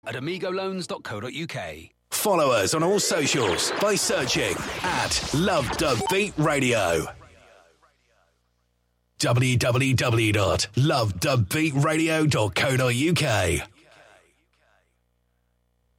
at amigoloans.co.uk. Follow us on all socials by searching at Love Dub Beat Radio. www.lovedubbeatradio.co.uk